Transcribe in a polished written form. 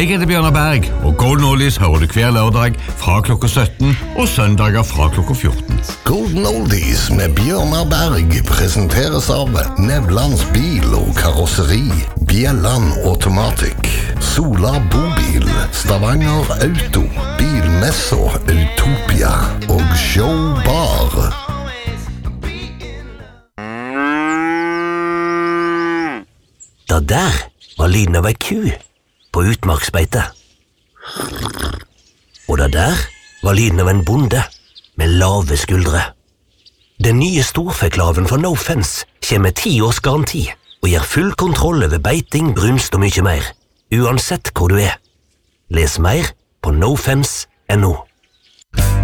Jeg heter Bjørnar Berg, og Golden Oldies hører du hver lørdag fra klokka 17 og søndager fra klokka 14. Golden Oldies med Bjørnar Berg presenteres av Nevlands bil og karosseri, Bjelland Automatic, Sola Bobil, Stavanger Auto, Bilmesso Utopia og Showbar. Det der var lyden av ei ku på utmarksbeite. Og det der var lyden av en bonde med lave skuldre. Den nye storfeklaven fra No Fence kommer med 10 års garanti og gir full kontroll over beiting, brunst og mye mer, uansett hvor du er. Les mer på nofence.no.